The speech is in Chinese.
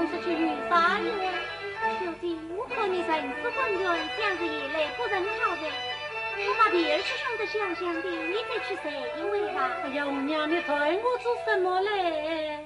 是去云山哟。小姐，我看你人是温润，像是一类不人好人。我把别人是生得香香的，你再去谁因为吧？ 哎呀，五娘，你对我做什么嘞？